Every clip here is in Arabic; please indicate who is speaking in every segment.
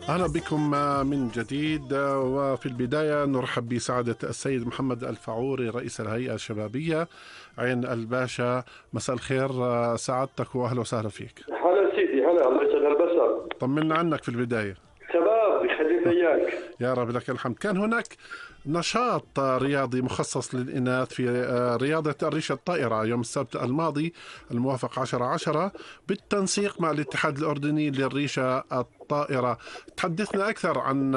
Speaker 1: أهلا بكم من جديد. وفي البداية نرحب بسعادة السيد محمد الفعوري رئيس الهيئة الشبابية عين الباشا. مساء الخير سعادتك وأهلا وسهلا فيك.
Speaker 2: هلا سيدي، هلا الله يسعد البصر.
Speaker 1: طمنا عنك في البداية.
Speaker 2: تمام، يخلينا اياك.
Speaker 1: يا رب لك الحمد. كان هناك نشاط رياضي مخصص للإناث في رياضة الريشة الطائرة يوم السبت الماضي الموافق 10/10 بالتنسيق مع الاتحاد الأردني للريشة الطائرة. تحدثنا أكثر عن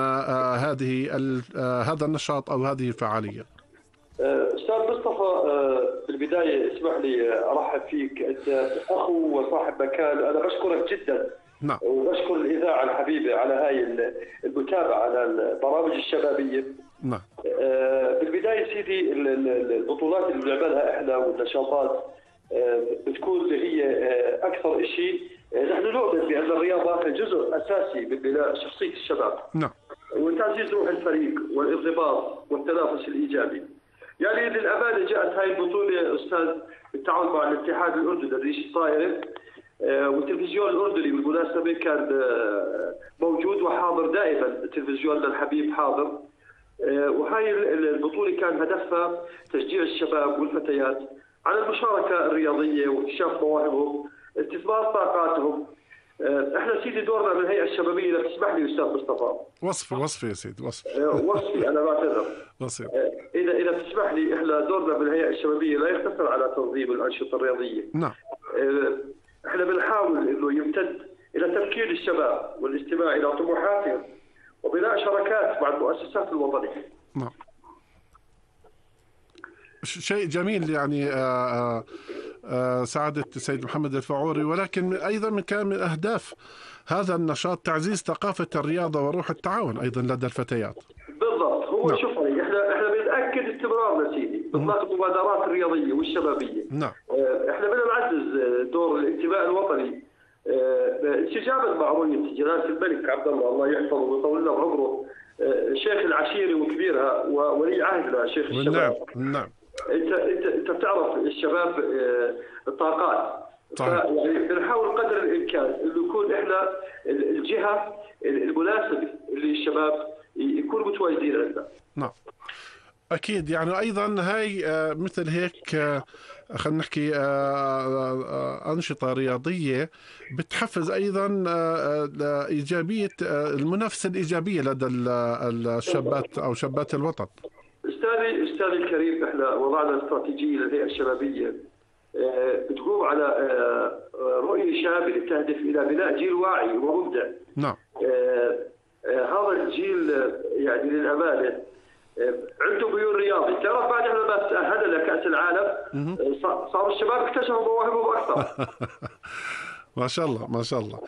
Speaker 1: هذا النشاط أو هذه الفعالية.
Speaker 2: استاذ مصطفى، في البدايه اسمح لي ارحب فيك، انت اخو وصاحب مكان. انا بشكرك جدا.
Speaker 1: نعم.
Speaker 2: وبشكر الاذاعه الحبيبه على هاي المتابعه على البرامج الشبابيه.
Speaker 1: نعم.
Speaker 2: بالبدايه سيدي، البطولات اللي بنعملها احنا والنشاطات بتكون اللي هي اكثر شيء. نحن نؤمن بان الرياضه جزء اساسي من بناء شخصيه الشباب.
Speaker 1: نعم.
Speaker 2: وتعزيز روح الفريق والانضباط والتنافس الايجابي. يعني للامانه جاءت هاي البطوله استاذ بالتعاون مع الاتحاد الاردني للريش الطائره، والتلفزيون الاردني بالمناسبه كان موجود وحاضر دائما. تلفزيوننا الحبيب حاضر. وهاي البطوله كان هدفها تشجيع الشباب والفتيات على المشاركه الرياضيه واكتشاف مواهبهم، استثمار طاقاتهم. احنا سيدي دورنا بالهيئه الشبابيه، لو تسمح لي استاذ مصطفى.
Speaker 1: وصفي يا سيدي،
Speaker 2: وصفي، انا بعتذر.
Speaker 1: وصفي.
Speaker 2: اذا تسمح لي، احنا دورنا بالهيئه الشبابيه لا يقتصر على تنظيم الانشطه الرياضيه.
Speaker 1: نعم.
Speaker 2: احنا بنحاول انه يمتد الى تفكير الشباب والاستماع الى طموحاتهم وبناء شراكات مع المؤسسات الوطنيه.
Speaker 1: نعم. شيء جميل يعني سعادة السيد محمد الفعوري، ولكن أيضا كان من أهداف هذا النشاط تعزيز ثقافة الرياضة وروح التعاون أيضا لدى الفتيات.
Speaker 2: بالضبط. هو
Speaker 1: نعم.
Speaker 2: شوف علي، احنا بنأكد استمرارنا سيدي باطلاق المبادرات الرياضيه والشبابيه.
Speaker 1: نعم.
Speaker 2: احنا بدنا نعزز دور الانتماء الوطني استجابه مع رؤيه جلاله الملك عبد الله يحفظه ويطول له بعمره، شيخ العشيره وكبيرها وولي عهدنا شيخ الشباب.
Speaker 1: نعم.
Speaker 2: انت بتعرف الشباب الطاقات. يعني بنحاول قدر الامكان انه يكون احنا الجهه المناسبه اللي الشباب يكونوا متواجدين عندنا.
Speaker 1: نعم. أكيد. يعني أيضا هاي مثل هيك خلينا نحكي أنشطة رياضية بتحفز أيضا إيجابية المنافسة الإيجابية لدى الشابات أو شابات الوطن.
Speaker 2: أستاذي الكريم، احنا وضعنا استراتيجية للهيئة الشبابية بتقوم على رؤية شاملة تهدف إلى بناء جيل واعي ومبدع.
Speaker 1: نعم.
Speaker 2: هذا الجيل يعني للأمانة عنده ميول رياضي. تعرف بعد احنا ما تأهلنا لكأس العالم صار الشباب اكتشفوا مواهبهم أكثر.
Speaker 1: ما شاء الله ما شاء الله.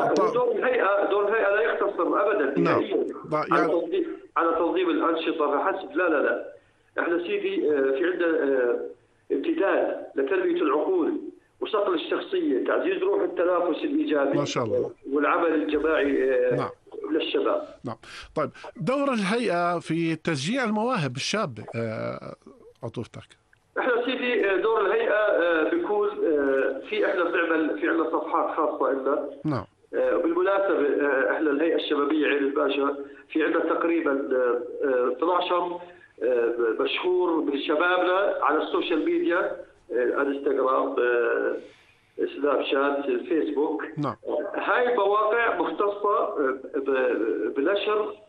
Speaker 2: دور الهيئة لا يقتصر أبدا
Speaker 1: نهائيا
Speaker 2: على تنظيم الأنشطة فحسب. لا احنا سيدي في عندنا امتداد لتنمية العقول وصقل الشخصية، تعزيز روح التنافس الإيجابي
Speaker 1: ما شاء الله
Speaker 2: والعمل الجماعي
Speaker 1: نعم.
Speaker 2: للشباب.
Speaker 1: نعم. طيب، دور الهيئة في تشجيع المواهب الشابة عطوفتك.
Speaker 2: احنا سيدي دور الهيئة بيكون احنا بنعمل في عندنا صفحات خاصة لنا.
Speaker 1: نعم.
Speaker 2: وبالمناسبة احنا الهيئة الشبابية عين الباشا في عندنا تقريبا 12 مشهور من شبابنا على السوشيال ميديا، الانستغرام، سناب شات، الفيسبوك.
Speaker 1: نعم.
Speaker 2: هاي المواقع مختصة بنشر